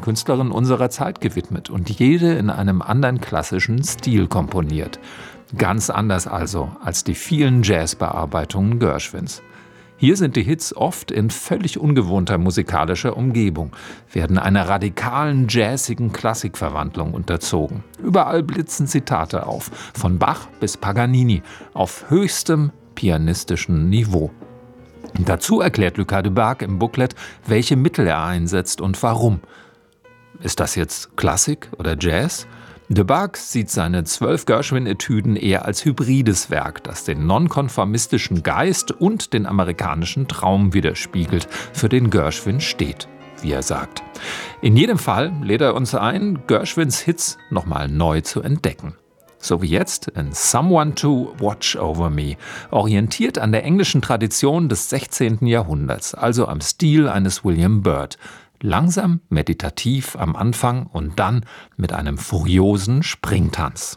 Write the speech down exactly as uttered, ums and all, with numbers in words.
Künstlerin unserer Zeit gewidmet und jede in einem anderen klassischen Stil komponiert. Ganz anders also als die vielen Jazzbearbeitungen Gershwins. Hier sind die Hits oft in völlig ungewohnter musikalischer Umgebung, werden einer radikalen, jazzigen Klassikverwandlung unterzogen. Überall blitzen Zitate auf, von Bach bis Paganini, auf höchstem pianistischen Niveau. Dazu erklärt Lucas Debargue im Booklet, welche Mittel er einsetzt und warum. Ist das jetzt Klassik oder Jazz? Debargue sieht seine zwölf Gershwin-Etüden eher als hybrides Werk, das den nonkonformistischen Geist und den amerikanischen Traum widerspiegelt, für den Gershwin steht, wie er sagt. In jedem Fall lädt er uns ein, Gershwins Hits nochmal neu zu entdecken. So wie jetzt in Someone to Watch Over Me, orientiert an der englischen Tradition des sechzehnten Jahrhunderts, also am Stil eines William Byrd. Langsam, meditativ am Anfang und dann mit einem furiosen Springtanz.